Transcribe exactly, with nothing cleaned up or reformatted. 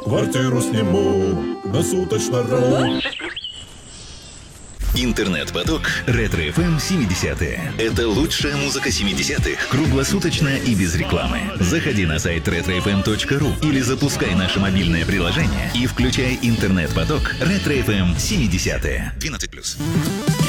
Квартиру сниму на суточно-ру. Интернет-поток Ретро-эф эм семидесятые. Это лучшая музыка семидесятых, круглосуточно и без рекламы. Заходи на сайт ретро эф эм точка ру или запускай наше мобильное приложение и включай интернет-поток Ретро-эф эм семидесятые. двенадцать плюс.